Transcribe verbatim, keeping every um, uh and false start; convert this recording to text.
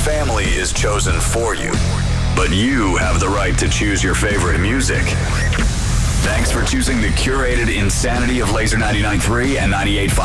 family is chosen for you, but you have the right to choose your favorite music. Thanks for choosing the curated insanity of Laser ninety-nine point three and ninety-eight point five.